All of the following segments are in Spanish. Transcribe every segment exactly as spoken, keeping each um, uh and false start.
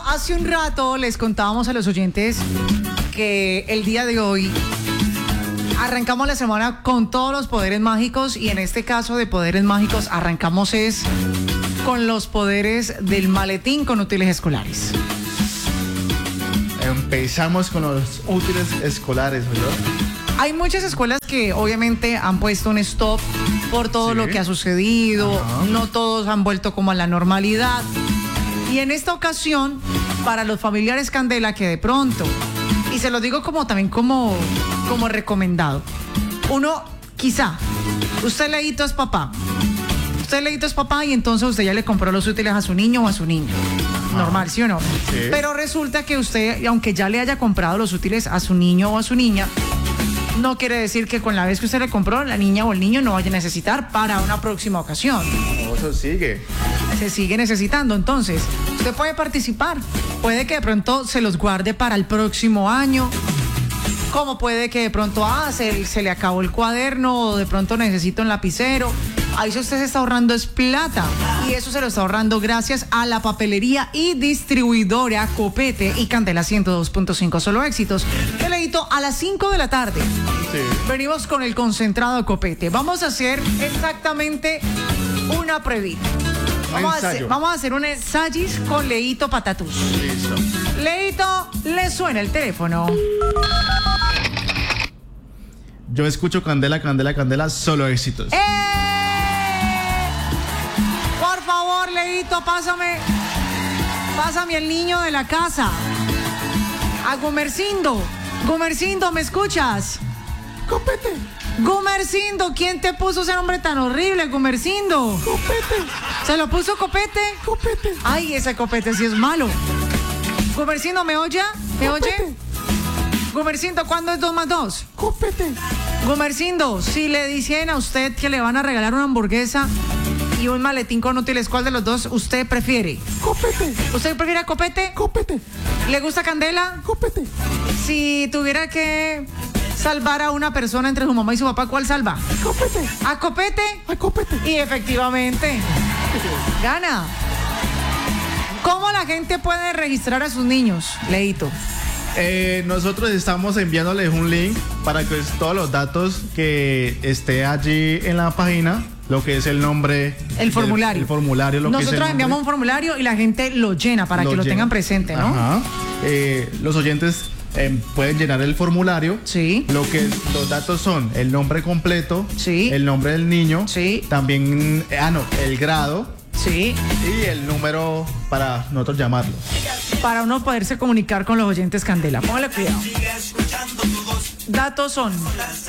hace un rato les contábamos a los oyentes que el día de hoy arrancamos la semana con todos los poderes mágicos y en este caso de poderes mágicos arrancamos es con los poderes del maletín con útiles escolares. Empezamos con los útiles escolares, ¿verdad? Hay muchas escuelas que obviamente han puesto un stop por todo Sí. lo que ha sucedido, Ajá. no todos han vuelto como a la normalidad. Y en esta ocasión, para los familiares Candela que de pronto, y se lo digo como también como, como recomendado, uno quizá, usted leíto es papá, usted leíto es papá y entonces usted ya le compró los útiles a su niño o a su niña. Normal, ¿sí o no? Sí. Pero resulta que usted, aunque ya le haya comprado los útiles a su niño o a su niña, no quiere decir que con la vez que usted le compró, la niña o el niño no vaya a necesitar para una próxima ocasión. No, eso sigue. Se sigue necesitando. Entonces, usted puede participar. Puede que de pronto se los guarde para el próximo año. Como puede que de pronto, ah, se, se le acabó el cuaderno o de pronto necesita un lapicero. Ahí usted se está ahorrando es plata. Y eso se lo está ahorrando gracias a la papelería y distribuidora Copete y Candela ciento dos punto cinco. Solo éxitos. Te leíto a las cinco de la tarde. Sí. Venimos con el concentrado Copete. Vamos a hacer exactamente una previa. Vamos a, hacer, ensayo. vamos a hacer un ensayo con Leito Patatús. Listo. Leito, le suena el teléfono. Yo escucho Candela, Candela, Candela, solo éxitos. ¡Eh! Por favor, Leito, pásame. Pásame el niño de la casa. A Gumercindo. Gumercindo, ¿me escuchas? Copete, Gumercindo, ¿quién te puso ese nombre tan horrible, Gumercindo? copete, ¿Se lo puso Copete? copete. Ay, ese Copete sí es malo. Gumercindo, ¿me oye? ¿Me oye? Gumercindo, ¿cuándo es dos más dos? Copete. Gumercindo, si le dicen a usted que le van a regalar una hamburguesa y un maletín con útiles, ¿cuál de los dos usted prefiere? Copete, ¿Usted prefiere a Copete? copete, ¿Le gusta Candela? copete. Si tuviera que salvar a una persona entre su mamá y su papá, ¿cuál salva? Copete, ¿A Copete? a copete. Y efectivamente, gana. ¿Cómo la gente puede registrar a sus niños, Leito? Eh, nosotros estamos enviándoles un link para que todos los datos que esté allí en la página, lo que es el nombre, El formulario. el formulario, lo que es el Nosotros nombre, enviamos un formulario y la gente lo llena para que lo llena. tengan presente, ¿no? Ajá. Eh, los oyentes eh, pueden llenar el formulario. Sí. Lo que los datos son el nombre completo, Sí. el nombre del niño, Sí. también, eh, ah no, el grado Sí. y el número para nosotros llamarlo. Para uno poderse comunicar con los oyentes Candela. Póngale cuidado. Datos son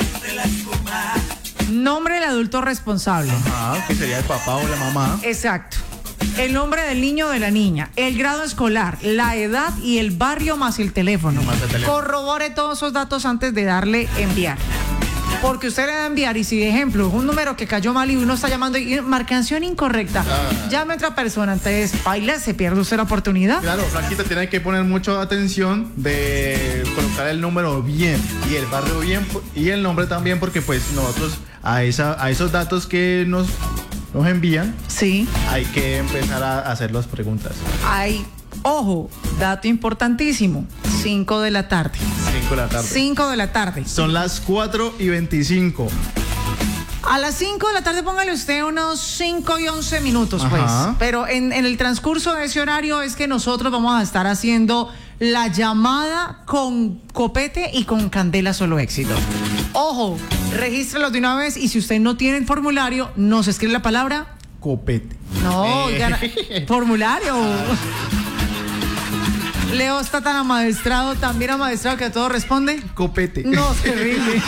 nombre del adulto responsable. Ajá, que sería el papá o la mamá. Exacto. El nombre del niño o de la niña, el grado escolar, la edad y el barrio más el teléfono. Más el teléfono. Corrobore todos esos datos antes de darle enviar. Porque usted le da a enviar y si, de ejemplo, es un número que cayó mal y uno está llamando y marcación incorrecta, Ah. llame a otra persona, entonces baila, se pierde usted la oportunidad. Claro, Franquita, tiene que poner mucha atención de colocar el número bien y el barrio bien y el nombre también, porque pues nosotros a, esa, a esos datos que nos, nos envían Sí. hay que empezar a hacer las preguntas. Hay, ojo, dato importantísimo, cinco de la tarde. cinco de la tarde. cinco de la tarde. Son las cuatro y veinticinco. A las cinco de la tarde póngale usted unos cinco y once minutos, pues. Ajá. Pero en, en el transcurso de ese horario es que nosotros vamos a estar haciendo la llamada con Copete y con Candela Solo Éxito. Ojo, regístralo de una vez y si usted no tiene el formulario, nos escribe la palabra. Copete. No, Eh. ya- formulario. Leo está tan amaestrado, tan bien amaestrado que a todo responde. Copete. No, es terrible.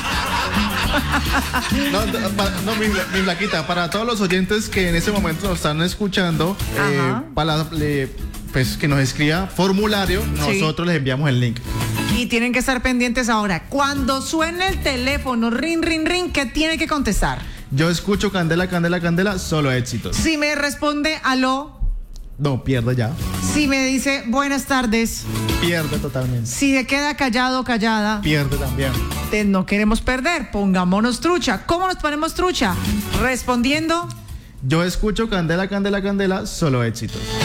No, no, para- no, mi, mi Blanquita, para todos los oyentes que en este momento nos están escuchando, eh, Ajá. para, le- pues que nos escriba formulario, Sí. nosotros les enviamos el link. Y tienen que estar pendientes ahora. Cuando suene el teléfono, ring, ring, ring, ¿qué tiene que contestar? Yo escucho Candela, Candela, Candela, solo éxitos. Si me responde aló, No, pierde ya. si me dice buenas tardes, Pierde totalmente. si se queda callado o callada, Pierde también. te- no queremos perder, pongámonos trucha. ¿Cómo nos ponemos trucha? Respondiendo. Yo escucho Candela, Candela, Candela, solo éxitos.